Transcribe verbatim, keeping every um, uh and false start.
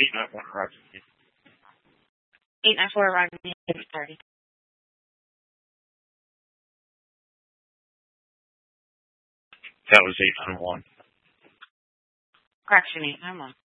eight nine one, Roger. eight nine four, Roger. Sorry. That was eight nine one. Correction, eight nine one.